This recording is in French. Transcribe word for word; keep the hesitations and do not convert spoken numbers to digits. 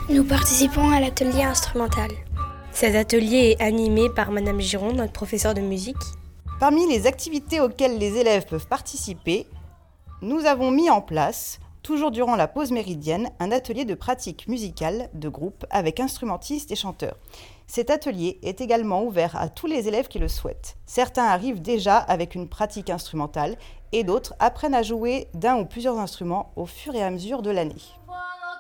Nous participons à l'atelier instrumental. Cet atelier est animé par Madame Giron, notre professeure de musique. Parmi les activités auxquelles les élèves peuvent participer, nous avons mis en place, toujours durant la pause méridienne, un atelier de pratique musicale de groupe avec instrumentistes et chanteurs. Cet atelier est également ouvert à tous les élèves qui le souhaitent. Certains arrivent déjà avec une pratique instrumentale et d'autres apprennent à jouer d'un ou plusieurs instruments au fur et à mesure de l'année.